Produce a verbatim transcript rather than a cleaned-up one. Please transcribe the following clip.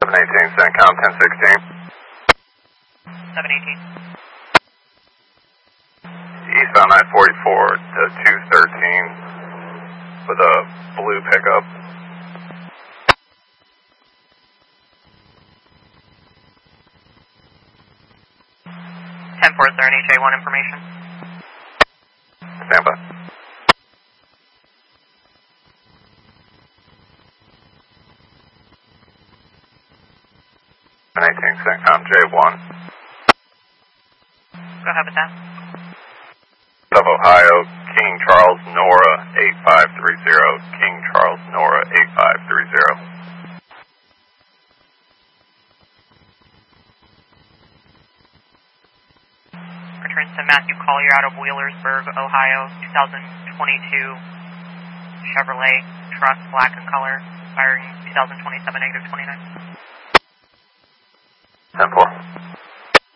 seven eighteen, CENTCOM ten sixteen. seven eighteen. Eastbound nine forty-four to two thirteen with a blue pickup. ten four, is there any J one information? Stand by. seven eighteen, CENTCOM J one. Go ahead with that. Of Ohio, King Charles Nora eight five three zero, King Charles Nora eight five three zero. Returns to Matthew Collier out of Wheelersburg, Ohio, two thousand twenty-two Chevrolet truck, black in color, expiring two thousand twenty-seven, negative twenty-nine. ten four.